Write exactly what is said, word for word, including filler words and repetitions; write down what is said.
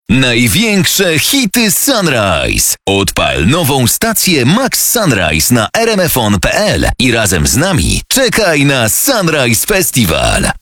Największe hity Sunrise. Odpal nową stację Max Sunrise na r m f on kropka p l i razem z nami czekaj na Sunrise Festival.